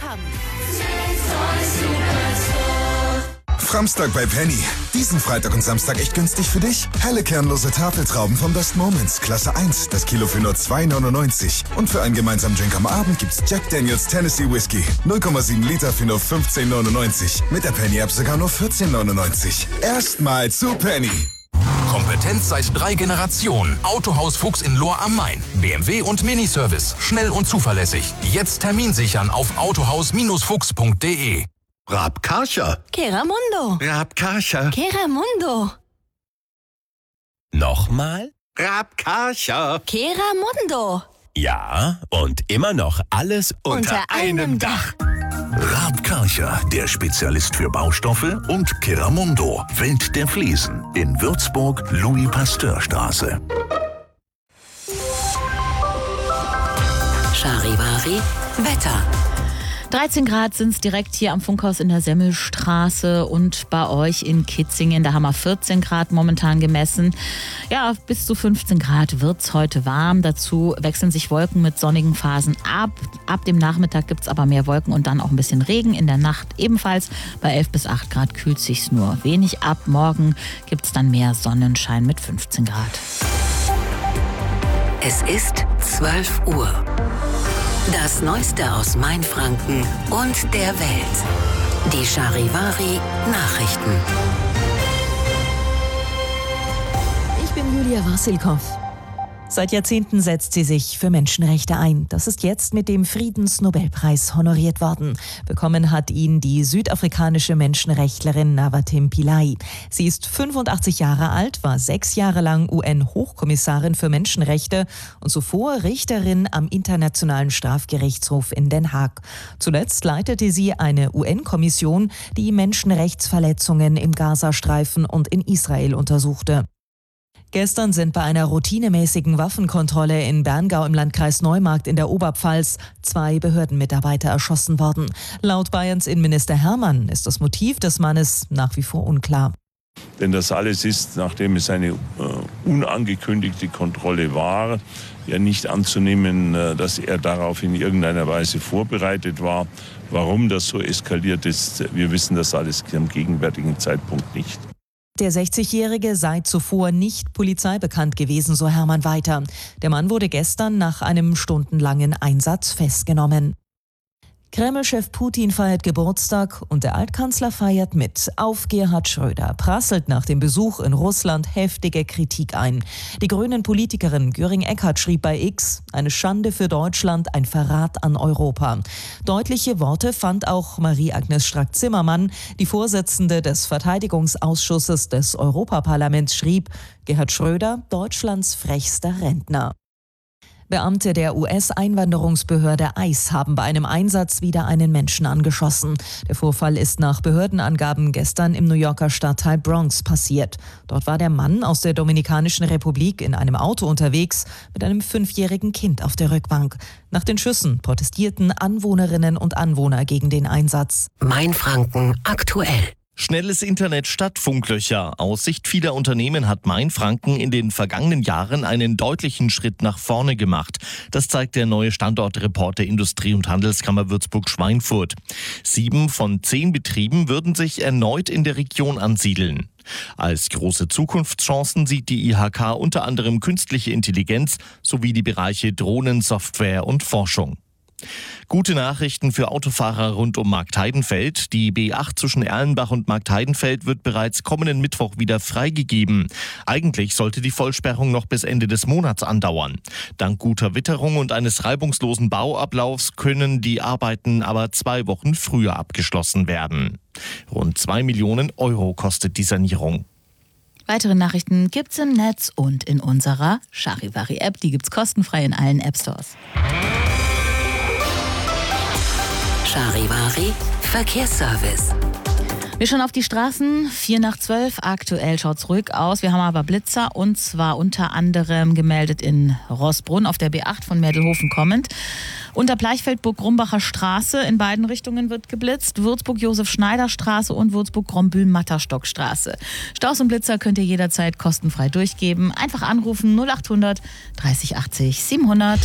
Hamm. Framstag bei Penny. Diesen Freitag und Samstag echt günstig für dich. Helle kernlose Tafeltrauben vom Best Moments, Klasse 1, das Kilo für nur 2,99. Und für einen gemeinsamen Drink am Abend gibt's Jack Daniels Tennessee Whiskey. 0,7 Liter für nur 15,99. Mit der Penny-App sogar nur 14,99. Erstmal zu Penny. Kompetenz seit 3 Generationen. Autohaus Fuchs in Lohr am Main. BMW und Miniservice. Schnell und zuverlässig. Jetzt Termin sichern auf autohaus-fuchs.de. Raab Karcher. Keramundo. Raab Karcher. Keramundo. Nochmal? Raab Karcher. Keramundo. Ja, und immer noch alles unter einem Dach. Raab Karcher, der Spezialist für Baustoffe, und Keramundo, Welt der Fliesen. In Würzburg, Louis-Pasteur-Straße. Charivari Wetter. 13 Grad sind es direkt hier am Funkhaus in der Semmelstraße und bei euch in Kitzingen. Da haben wir 14 Grad momentan gemessen. Ja, bis zu 15 Grad wird es heute warm. Dazu wechseln sich Wolken mit sonnigen Phasen ab. Ab dem Nachmittag gibt es aber mehr Wolken und dann auch ein bisschen Regen. In der Nacht ebenfalls. Bei 11 bis 8 Grad kühlt sich's nur wenig ab. Morgen gibt es dann mehr Sonnenschein mit 15 Grad. Es ist 12 Uhr. Das Neueste aus Mainfranken und der Welt. Die Charivari Nachrichten. Ich bin Julia Wassilkow. Seit Jahrzehnten setzt sie sich für Menschenrechte ein. Das ist jetzt mit dem Friedensnobelpreis honoriert worden. Bekommen hat ihn die südafrikanische Menschenrechtlerin Navatim Pillay. Sie ist 85 Jahre alt, war 6 Jahre lang UN-Hochkommissarin für Menschenrechte und zuvor Richterin am Internationalen Strafgerichtshof in Den Haag. Zuletzt leitete sie eine UN-Kommission, die Menschenrechtsverletzungen im Gazastreifen und in Israel untersuchte. Gestern sind bei einer routinemäßigen Waffenkontrolle in Berngau im Landkreis Neumarkt in der Oberpfalz 2 Behördenmitarbeiter erschossen worden. Laut Bayerns Innenminister Hermann ist das Motiv des Mannes nach wie vor unklar. Denn das alles ist, nachdem es eine unangekündigte Kontrolle war, ja nicht anzunehmen, dass er darauf in irgendeiner Weise vorbereitet war. Warum das so eskaliert ist, wir wissen das alles am gegenwärtigen Zeitpunkt nicht. Der 60-Jährige sei zuvor nicht polizeibekannt gewesen, so Hermann weiter. Der Mann wurde gestern nach einem stundenlangen Einsatz festgenommen. Kreml-Chef Putin feiert Geburtstag und der Altkanzler feiert mit. Auf Gerhard Schröder prasselt nach dem Besuch in Russland heftige Kritik ein. Die Grünen-Politikerin Göring-Eckardt schrieb bei X: Eine Schande für Deutschland, ein Verrat an Europa. Deutliche Worte fand auch Marie-Agnes Strack-Zimmermann. Die Vorsitzende des Verteidigungsausschusses des Europaparlaments schrieb: Gerhard Schröder, Deutschlands frechster Rentner. Beamte der US-Einwanderungsbehörde ICE haben bei einem Einsatz wieder einen Menschen angeschossen. Der Vorfall ist nach Behördenangaben gestern im New Yorker Stadtteil Bronx passiert. Dort war der Mann aus der Dominikanischen Republik in einem Auto unterwegs mit einem 5-jährigen Kind auf der Rückbank. Nach den Schüssen protestierten Anwohnerinnen und Anwohner gegen den Einsatz. Mainfranken aktuell. Schnelles Internet statt Funklöcher. Aus Sicht vieler Unternehmen hat Mainfranken in den vergangenen Jahren einen deutlichen Schritt nach vorne gemacht. Das zeigt der neue Standortreport der Industrie- und Handelskammer Würzburg-Schweinfurt. 7 von 10 Betrieben würden sich erneut in der Region ansiedeln. Als große Zukunftschancen sieht die IHK unter anderem künstliche Intelligenz sowie die Bereiche Drohnen, Software und Forschung. Gute Nachrichten für Autofahrer rund um Marktheidenfeld. Die B8 zwischen Erlenbach und Marktheidenfeld wird bereits kommenden Mittwoch wieder freigegeben. Eigentlich sollte die Vollsperrung noch bis Ende des Monats andauern. Dank guter Witterung und eines reibungslosen Bauablaufs können die Arbeiten aber 2 Wochen früher abgeschlossen werden. Rund 2 Millionen Euro kostet die Sanierung. Weitere Nachrichten gibt's im Netz und in unserer Charivari-App. Die gibt's kostenfrei in allen App-Stores. Charivari Verkehrsservice. Wir schauen auf die Straßen, 11:04. Aktuell schaut's ruhig aus. Wir haben aber Blitzer und zwar unter anderem gemeldet in Roßbrunn auf der B8 von Merdelhofen kommend. Unter Bleichfeld-Burg-Grumbacher Straße in beiden Richtungen wird geblitzt. Würzburg-Josef-Schneider-Straße und Würzburg-Grombühl-Matterstock-Straße. Staus und Blitzer könnt ihr jederzeit kostenfrei durchgeben. Einfach anrufen 0800 30 80 700.